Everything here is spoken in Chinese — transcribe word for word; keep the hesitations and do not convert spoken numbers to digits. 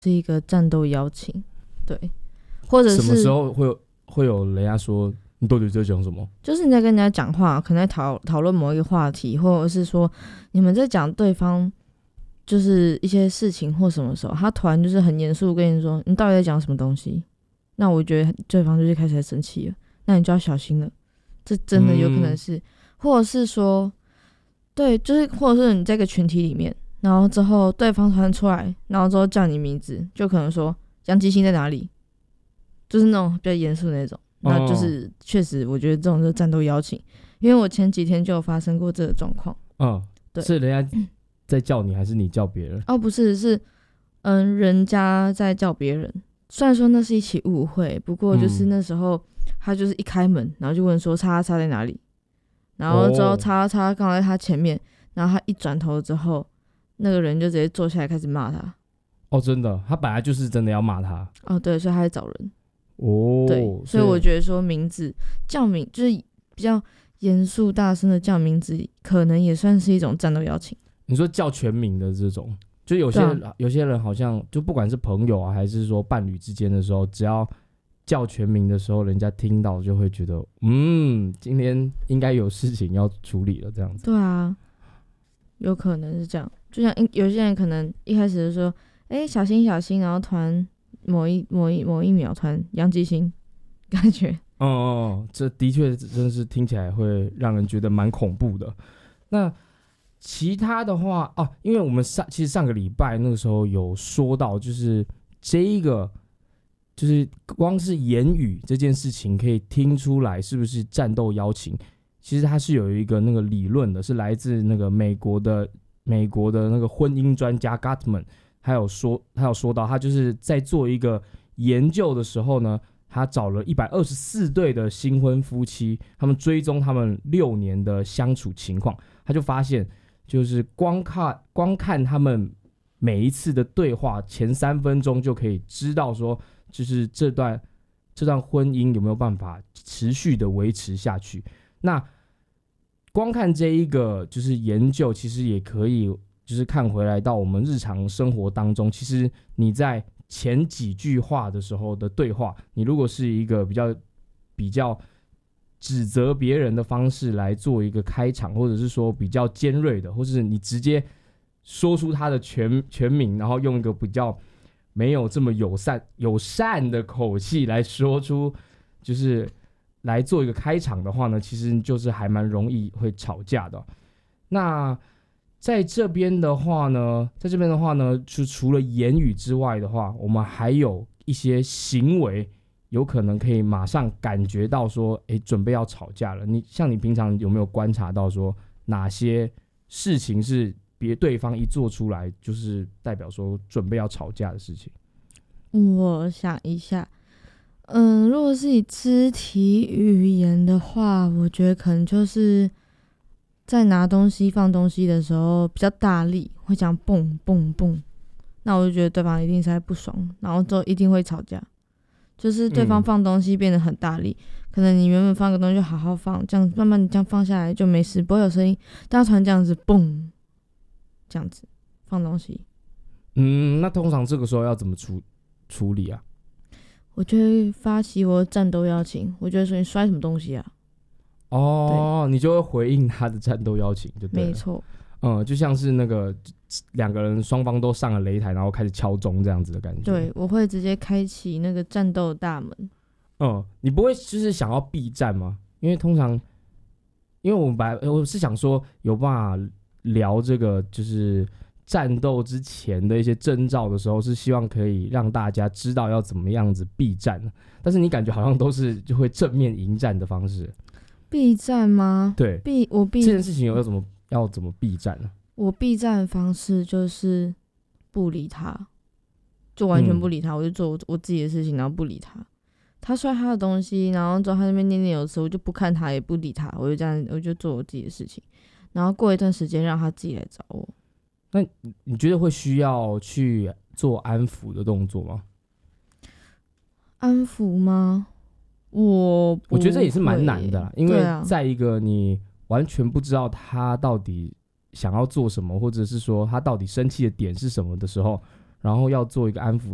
是一个战斗邀请，对，或者是什么时候会有会有人家说你到底在讲什么？ 就是你在跟人家讲话，可能在讨讨论某一个话题，或者是说你们在讲对方就是一些事情或什么时候，他突然就是很严肃跟你说你到底在讲什么东西，那我觉得对方就是开始在生气了，那你就要小心了，这真的有可能是，嗯、或者是说，对，就是或者是你在一个群体里面。然后之后对方突然出来，然后之后叫你名字，就可能说杨基星在哪里，就是那种比较严肃的那种。哦、那就是确实，我觉得这种就是战斗邀请，因为我前几天就有发生过这个状况。 嗯，对，是人家在叫你，还是你叫别人？ 哦，不是，是嗯，人家在叫别人。虽然说那是一起误会，不过就是那时候、嗯、他就是一开门，然后就问说叉叉在哪里，然后之后叉叉刚好在他前面，然后他一转头之后。那个人就直接坐下来开始骂他。 哦，真的，他本来就是真的要骂他。 哦，对，所以他在找人。 哦， 对，所以我觉得说名字叫名就是比较严肃大声的叫名字，可能也算是一种战斗邀请。 你说叫全名的这种，就有些、啊、有些人好像就不管是朋友啊，还是说伴侣之间的时候，只要叫全名的时候，人家听到就会觉得，嗯，今天应该有事情要处理了，这样子。 对啊，有可能是这样。就像有些人可能一开始就说，哎、欸，小心小心，然后突然某一某一某一秒突然杨基星，感觉， 哦哦，这的确真的是听起来会让人觉得蛮恐怖的。那其他的话，哦、啊，因为我们上其实上个礼拜那个时候有说到，就是这一个，就是光是言语这件事情可以听出来是不是战斗邀请，其实它是有一个那个理论的，是来自那个美国的。美国的那个婚姻专家 Gottman， 他有说，他有说到，他就是在做一个研究的时候呢，他找了一百二十四对的新婚夫妻，他们追踪他们六年的相处情况，他就发现，就是光看光看他们每一次的对话前三分钟就可以知道说，就是这段这段婚姻有没有办法持续的维持下去。那光看这一个就是研究，其实也可以就是看回来到我们日常生活当中，其实你在前几句话的时候的对话，你如果是一个比较比较指责别人的方式来做一个开场，或者是说比较尖锐的，或者是你直接说出他的全全名，然后用一个比较没有这么友善友善的口气来说出，就是来做一个开场的话呢，其实就是还蛮容易会吵架的。那在这边的话呢，在这边的话呢，就除了言语之外的话，我们还有一些行为，有可能可以马上感觉到说，哎，准备要吵架了。你像你平常有没有观察到说，哪些事情是别对方一做出来，就是代表说准备要吵架的事情？ 我想一下。嗯，如果是以肢体语言的话，我觉得可能就是在拿东西放东西的时候比较大力，会讲蹦蹦蹦，那我就觉得对方一定是在不爽，然后之后一定会吵架。就是对方放东西变得很大力，嗯、可能你原本放个东西就好好放，这样慢慢这样放下来就没事，不会有声音。但他突然这样子蹦，这样子放东西。 嗯，那通常这个时候要怎么处处理啊？ 我就会发起我的战斗邀请，我就会说你摔什么东西啊？ 哦，你就会回应他的战斗邀请，就对了。 没错， 嗯，就像是那个两个人双方都上了擂台，然后开始敲钟这样子的感觉。 对，我会直接开启那个战斗大门。 嗯，你不会就是想要避战吗？因为通常，因为我们本来我是想说有办法聊这个就是战斗之前的一些征兆的时候，是希望可以让大家知道要怎么样子避战，但是你感觉好像都是就会正面迎战的方式。 避战吗？ 对， 避我避这件事情有怎么要怎么避战呢？ 我避战的方式就是不理他，就完全不理他，嗯、我就做 我, 我自己的事情，然后不理他。他摔他的东西，然后之后他那边念念有词，我就不看他，也不理他，我就这样，我就做我自己的事情。然后过一段时间，让他自己来找我。 那你觉得会需要去做安抚的动作吗？ 安抚吗？我我觉得这也是蛮难的啦，因为在一个你完全不知道他到底想要做什么，或者是说他到底生气的点是什么的时候，然后要做一个安抚